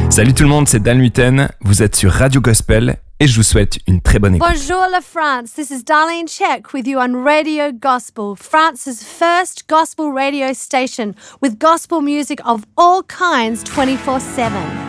Salut tout le monde, c'est Dan Huiten, vous êtes sur Radio Gospel et je vous souhaite une très bonne écoute. Bonjour la France, this is Darlene Check with you on Radio Gospel, France's first gospel radio station with gospel music of all kinds 24/7.